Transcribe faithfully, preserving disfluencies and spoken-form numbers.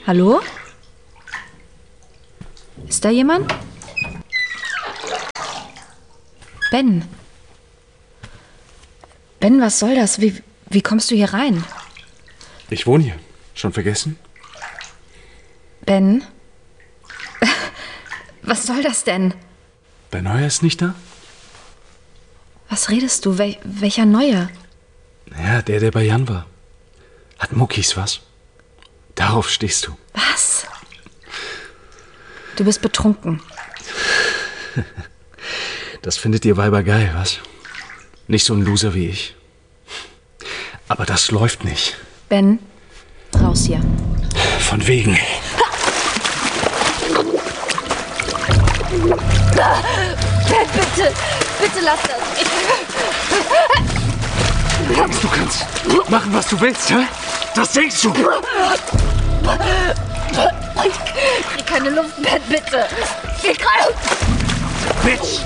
Hallo? Ist da jemand? Ben. Ben, was soll das? Wie, wie kommst du hier rein? Ich wohne hier. Schon vergessen? Ben? Was soll das denn? Dein Neuer ist nicht da? Was redest du? Wel- welcher Neue? Ja, der, der bei Jan war. Hat Muckis was? Darauf stehst du. Was? Du bist betrunken. Das findet ihr Weiber geil, was? Nicht so ein Loser wie ich. Aber das läuft nicht. Ben, raus hier. Von wegen. Ben, bitte, bitte lass das. Ich... Du denkst, du kannst machen, was du willst, hä? Das denkst du. Ich krieg keine Luft, Ben, bitte. Ich kann... Bitch!